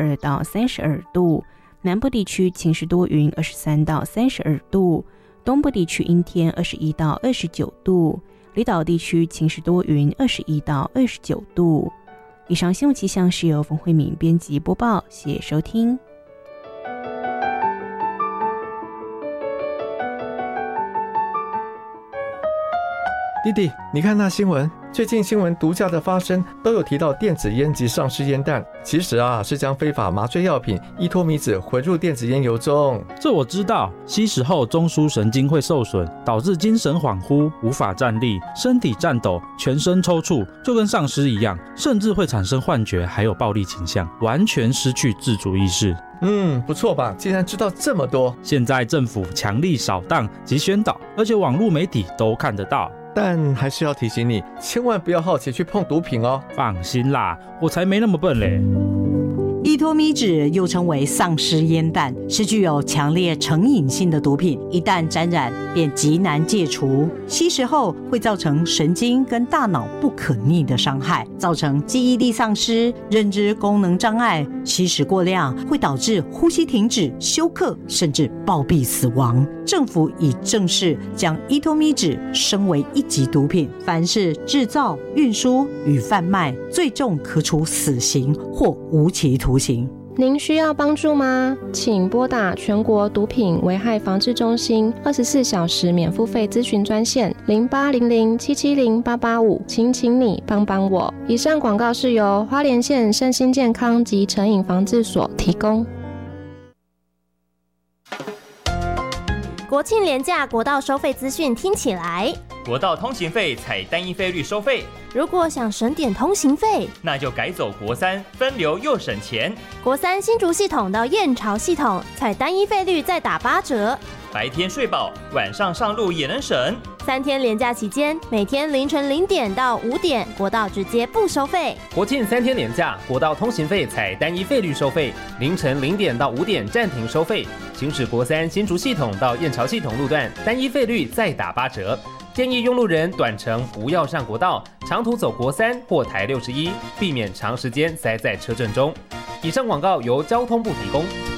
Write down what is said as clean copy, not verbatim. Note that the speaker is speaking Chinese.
32到32度，南部地区晴时多云23到32度，东部地区阴天21到29度，离岛地区晴时多云21到29度。以上新闻气象是由冯慧敏编辑播报，谢谢收听。 弟弟，你看那新闻，最近新闻毒驾的发生都有提到电子烟及丧尸烟弹，其实是将非法麻醉药品依托米酯混入电子烟油中。 这我知道，吸食后中枢神经会受损，导致精神恍惚，无法站立，身体颤抖，全身抽搐，就跟丧尸一样，甚至会产生幻觉，还有暴力倾向，完全失去自主意识。 不错吧，竟然知道这么多。 现在政府强力扫荡及宣导，而且网络媒体都看得到。 但还是要提醒你，千万不要好奇去碰毒品哦。 放心啦，我才没那么笨嘞。 依托咪酯又称为丧尸烟弹，是具有强烈成瘾性的毒品，一旦沾染便极难戒除。吸食后会造成神经跟大脑不可逆的伤害，造成记忆力丧失、认知功能障碍。吸食过量会导致呼吸停止、休克，甚至暴毙死亡。政府已正式将依托咪酯升为一级毒品，凡是制造、运输与贩卖，最重可处死刑或无期徒刑。 您需要帮助吗？请拨打全国毒品危害防治中心24小时免付费咨询专线0800770885，请你帮帮我。以上广告是由花莲县身心健康及成瘾防治所提供。 国庆连假国道收费资讯听起来， 国道通行费采单一费率收费， 如果想省点通行费， 那就改走国三，分流又省钱。 国三新竹系统到燕巢系统采单一费率再打8折， 白天睡饱，晚上上路也能省。 3天连假期间，每天凌晨0点到5点，国道直接不收费。 国庆3天连假，国道通行费采单一费率收费，凌晨0点到5点暂停收费。行驶国三新竹系统到燕巢系统路段，单一费率再打8折。建议用路人短程不要上国道，长途走国3或台61，避免长时间塞在车阵中。以上广告由交通部提供。